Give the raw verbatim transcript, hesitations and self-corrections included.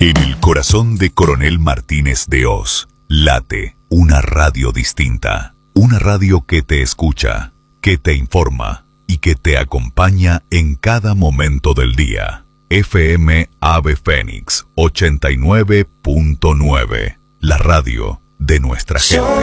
En el corazón de Coronel Martínez de Hoz, late una radio distinta. Una radio que te escucha, que te informa y que te acompaña en cada momento del día. F M Ave Fénix ochenta y nueve punto nueve, la radio de nuestra gente.